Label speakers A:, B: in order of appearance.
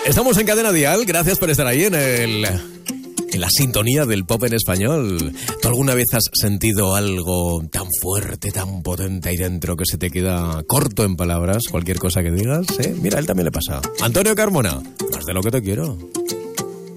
A: Estamos en Cadena Dial, gracias por estar ahí en la sintonía del pop en español. ¿Tú alguna vez has sentido algo tan fuerte, tan potente ahí dentro que se te queda corto en palabras cualquier cosa que digas? Mira, a él también le pasa. Antonio Carmona, más de lo que te quiero.